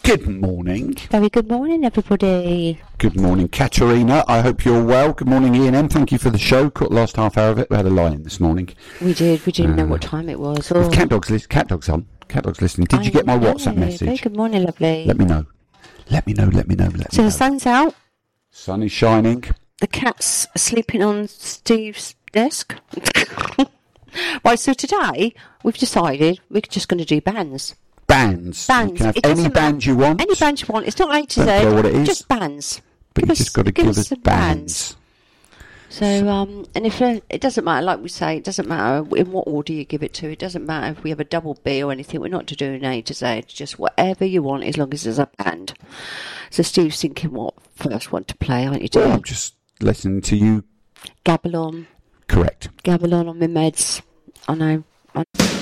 Good morning. Very good morning, everybody. Good morning, Katerina. I hope you're well. Good morning, Ian M. Thank you for the show. Caught the last half hour of it. We had a lie-in this morning. We did. We didn't know what time it was. With Cat Dog's on. Cat Dog's listening. Did you get my WhatsApp message? Very good morning, lovely. Let me know. So the sun's out. Sun is shining. The cat's sleeping on Steve's desk. Right, so today we've decided we're just going to do bands. Bands. You can have any band you want. Any band you want. It's not A to Z. Don't care what it is. Just bands. But you just got to give us bands. So, and if it doesn't matter, like we say, it doesn't matter in what order you give it to. It doesn't matter if we have a double B or anything. We're not doing A to Z. Just whatever you want, as long as there's a band. So Steve's thinking what first one to play, aren't you, dear? Well, I'm just listening to you. Gabble on. Correct. Gabble on my meds. I know.